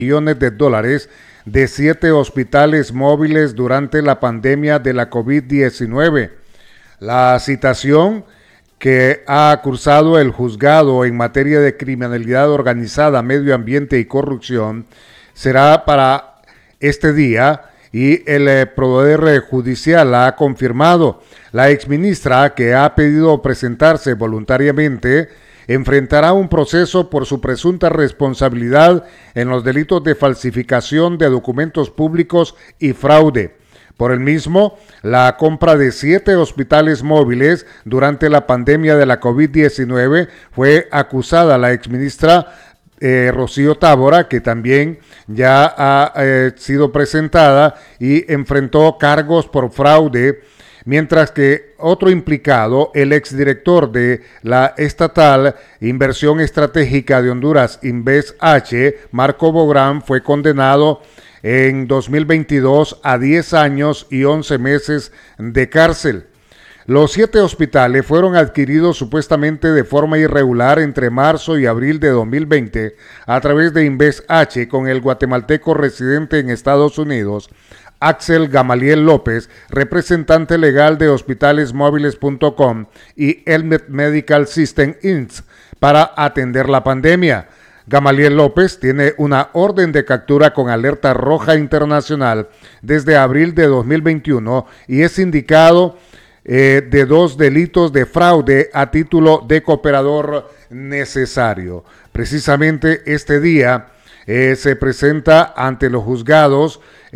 millones de dólares de 7 hospitales móviles durante la pandemia de la COVID-19. La citación que ha cursado el juzgado en materia de criminalidad organizada, medio ambiente y corrupción será para este día y el poder judicial ha confirmado. La exministra, que ha pedido presentarse voluntariamente, enfrentará un proceso por su presunta responsabilidad en los delitos de falsificación de documentos públicos y fraude. Por el mismo, la compra de 7 hospitales móviles durante la pandemia de la COVID-19 fue acusada la exministra Rocío Tábora, que también ya ha sido presentada y enfrentó cargos por fraude, mientras que otro implicado, el exdirector de la estatal Inversión Estratégica de Honduras, InvestH, Marco Bográn, fue condenado en 2022 a 10 años y 11 meses de cárcel. Los 7 hospitales fueron adquiridos supuestamente de forma irregular entre marzo y abril de 2020 a través de InvestH con el guatemalteco residente en Estados Unidos, Axel Gamaliel López, representante legal de hospitalesmóviles.com y Elmet Medical System Inc. para atender la pandemia. Gamaliel López tiene una orden de captura con alerta roja internacional desde abril de 2021 y es indicado de 2 delitos de fraude a título de cooperador necesario. Precisamente este día se presenta ante los juzgados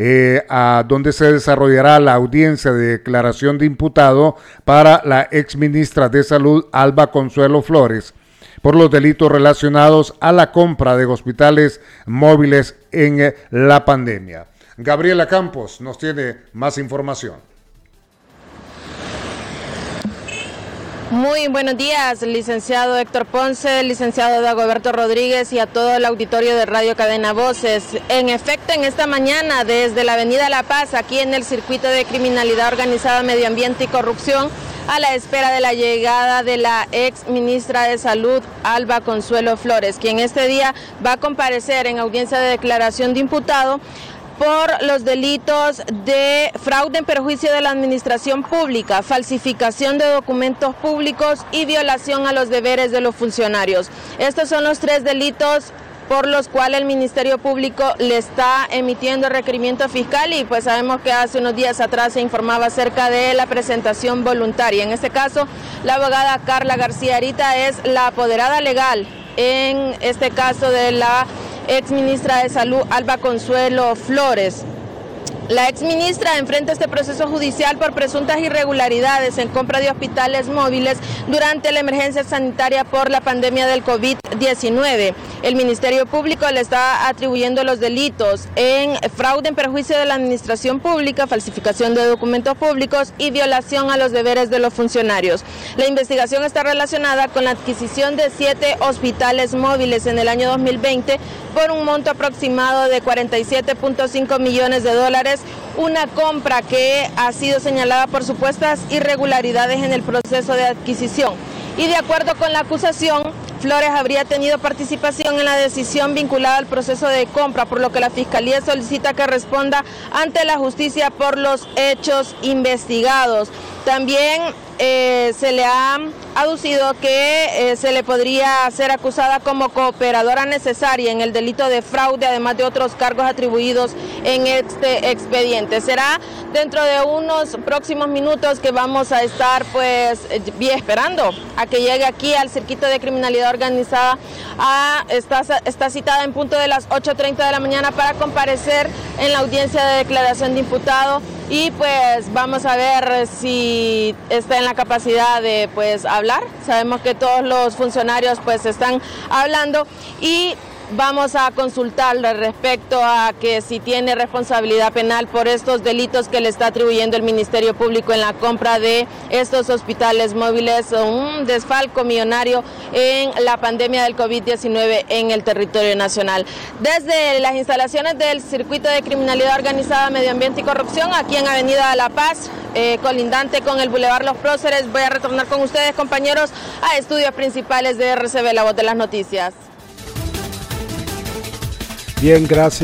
donde se desarrollará la audiencia de declaración de imputado para la exministra de Salud Alba Consuelo Flores por los delitos relacionados a la compra de hospitales móviles en la pandemia. Gabriela Campos nos tiene más información. Muy buenos días, licenciado Héctor Ponce, licenciado Dagoberto Rodríguez y a todo el auditorio de Radio Cadena Voces. En efecto, en esta mañana, desde la Avenida La Paz, aquí en el circuito de criminalidad organizada, medio ambiente y corrupción, a la espera de la llegada de la ex ministra de Salud, Alba Consuelo Flores, quien este día va a comparecer en audiencia de declaración de imputado por los delitos de fraude en perjuicio de la administración pública, falsificación de documentos públicos y violación a los deberes de los funcionarios. Estos son los 3 delitos por los cuales el Ministerio Público le está emitiendo requerimiento fiscal y pues sabemos que hace unos días atrás se informaba acerca de la presentación voluntaria. En este caso, la abogada Carla García Arita es la apoderada legal, en este caso de la ex ministra de Salud, Alba Consuelo Flores. La exministra enfrenta este proceso judicial por presuntas irregularidades en compra de hospitales móviles durante la emergencia sanitaria por la pandemia del COVID-19. El Ministerio Público le está atribuyendo los delitos en fraude en perjuicio de la administración pública, falsificación de documentos públicos y violación a los deberes de los funcionarios. La investigación está relacionada con la adquisición de 7 hospitales móviles en el año 2020 por un monto aproximado de 47.5 millones de dólares, una compra que ha sido señalada por supuestas irregularidades en el proceso de adquisición. Y de acuerdo con la acusación, Flores habría tenido participación en la decisión vinculada al proceso de compra, por lo que la Fiscalía solicita que responda ante la justicia por los hechos investigados. También se le ha aducido que se le podría ser acusada como cooperadora necesaria en el delito de fraude, además de otros cargos atribuidos en este expediente. Será dentro de unos próximos minutos que vamos a estar esperando a que llegue aquí al circuito de criminalidad organizada. Está citada en punto de las 8:30 de la mañana para comparecer en la audiencia de declaración de imputado y pues vamos a ver si está en la capacidad de hablar. Sabemos que todos los funcionarios están hablando y vamos a consultarle respecto a que si tiene responsabilidad penal por estos delitos que le está atribuyendo el Ministerio Público en la compra de estos hospitales móviles, un desfalco millonario en la pandemia del COVID-19 en el territorio nacional. Desde las instalaciones del Circuito de Criminalidad Organizada, Medio Ambiente y Corrupción, aquí en Avenida La Paz, colindante con el Boulevard Los Próceres, voy a retornar con ustedes, compañeros, a estudios principales de RCB, La Voz de las Noticias. Bien, gracias.